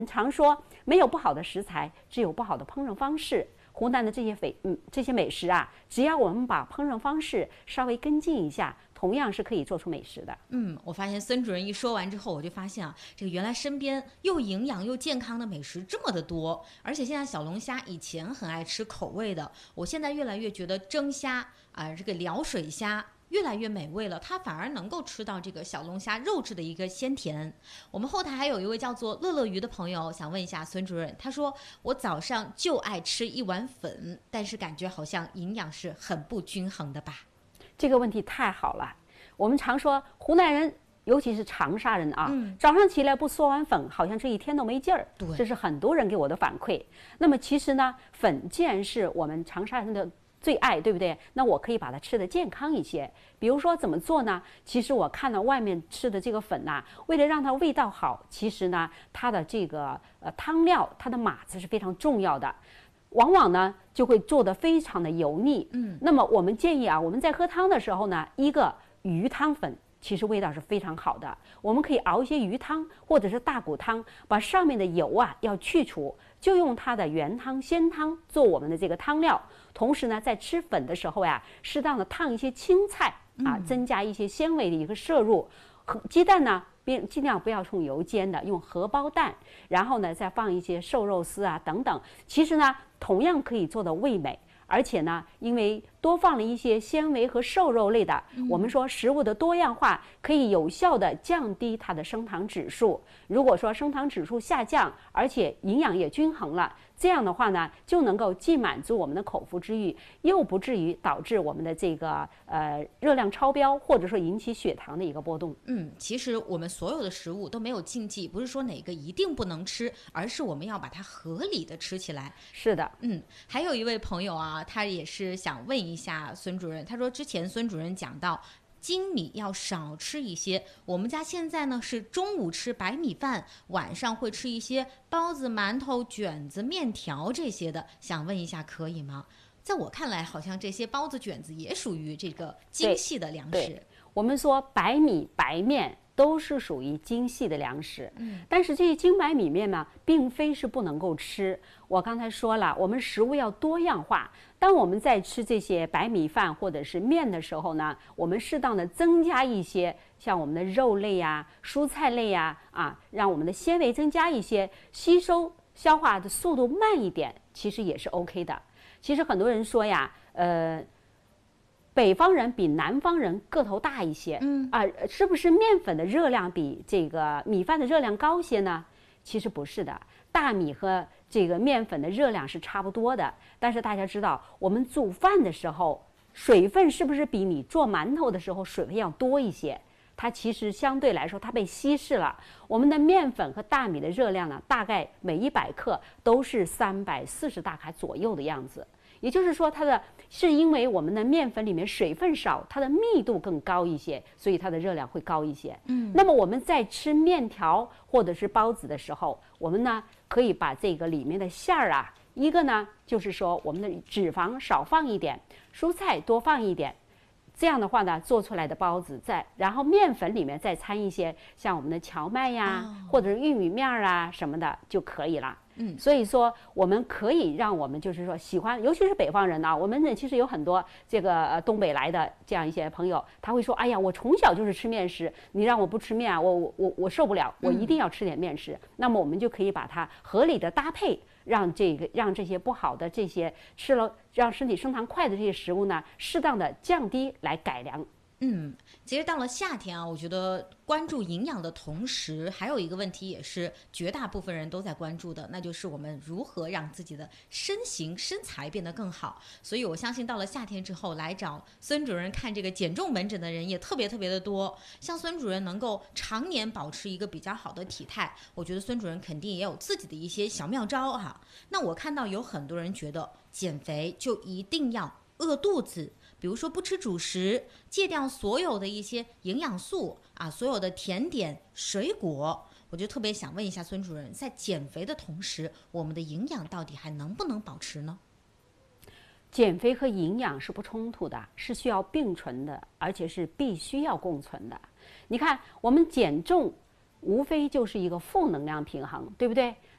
常说没有不好的食材，只有不好的烹饪方式。湖南的这些美食啊，只要我们把烹饪方式稍微跟进一下，同样是可以做出美食的。 我发现孙主任一说完之后，我就发现啊，这个原来身边又营养又健康的美食这么的多，而且现在小龙虾以前很爱吃口味的，我现在越来越觉得蒸虾这个辽水虾越来越美味了，它反而能够吃到这个小龙虾肉质的一个鲜甜。我们后台还有一位叫做乐乐鱼的朋友想问一下孙主任，他说我早上就爱吃一碗粉，但是感觉好像营养是很不均衡的吧？ 这个问题太好了。我们常说湖南人尤其是长沙人啊，早上起来不嗦碗粉，好像这一天都没劲儿。这是很多人给我的反馈。那么其实呢，粉既然是我们长沙人的最爱，对不对？那我可以把它吃得健康一些。比如说怎么做呢？其实我看到外面吃的这个粉呐，为了让它味道好，其实呢，它的这个汤料，它的码子是非常重要的。往往呢就会做得非常的油腻。那么我们建议啊，我们在喝汤的时候呢，一个鱼汤粉其实味道是非常好的，我们可以熬一些鱼汤或者是大骨汤，把上面的油啊要去除，就用它的原汤鲜汤做我们的这个汤料。同时呢，在吃粉的时候呀，适当的烫一些青菜啊，增加一些纤维的一个摄入。鸡蛋呢，尽量不要用油煎的，用荷包蛋，然后呢再放一些瘦肉丝啊等等。其实呢，同样可以做的味美。而且呢，因为多放了一些纤维和瘦肉类的，我们说食物的多样化可以有效的降低它的升糖指数。如果说升糖指数下降，而且营养也均衡了，这样的话呢，就能够既满足我们的口腹之欲，又不至于导致我们的这个热量超标，或者说引起血糖的一个波动。 其实我们所有的食物都没有禁忌，不是说哪个一定不能吃，而是我们要把它合理的吃起来。 是的， 还有一位朋友啊，他也是想问一下孙主任，他说之前孙主任讲到精米要少吃一些，我们家现在呢是中午吃白米饭，晚上会吃一些包子、馒头、卷子、面条这些的，想问一下可以吗？在我看来，好像这些包子、卷子也属于这个精细的粮食。 我们说白米、白面都是属于精细的粮食，但是这些精白米面呢，并非是不能够吃。我刚才说了，我们食物要多样化。当我们在吃这些白米饭或者是面的时候呢，我们适当的增加一些像我们的肉类呀、蔬菜类呀，让我们的纤维增加一些，吸收消化的速度慢一点，其实也是 OK 的。其实很多人说呀，北方人比南方人个头大一些，是不是面粉的热量比这个米饭的热量高些呢？其实不是的，大米和这个面粉的热量是差不多的。但是大家知道，我们煮饭的时候，水分是不是比你做馒头的时候水分要多一些？它其实相对来说它被稀释了。我们的面粉和大米的热量呢，大概每100克都是340大卡左右的样子。也就是说，是因为我们的面粉里面水分少，它的密度更高一些，所以它的热量会高一些。那么我们在吃面条或者是包子的时候，我们呢可以把这个里面的馅儿啊，一个呢就是说我们的脂肪少放一点，蔬菜多放一点。这样的话呢，做出来的包子然后面粉里面再掺一些像我们的荞麦呀，或者是玉米面啊什么的就可以了。所以说我们可以让我们就是说喜欢，尤其是北方人啊，我们呢其实有很多这个东北来的这样一些朋友，他会说，哎呀，我从小就是吃面食，你让我不吃面啊，我受不了，我一定要吃点面食。那么我们就可以把它合理的搭配，让这些不好的这些吃了让身体升糖快的这些食物呢，适当的降低来改良。 其实到了夏天啊，我觉得关注营养的同时，还有一个问题也是绝大部分人都在关注的，那就是我们如何让自己的身形身材变得更好。所以我相信到了夏天之后，来找孙主任看这个减重门诊的人也特别特别的多。像孙主任能够常年保持一个比较好的体态，我觉得孙主任肯定也有自己的一些小妙招哈。那我看到有很多人觉得减肥就一定要饿肚子，比如说不吃主食，戒掉所有的一些营养素所有的甜点、水果。我就特别想问一下孙主任，在减肥的同时，我们的营养到底还能不能保持呢？ 减肥和营养是不冲突的，是需要并存的，而且是必须要共存的。你看，我们减重无非就是一个负能量平衡，对不对？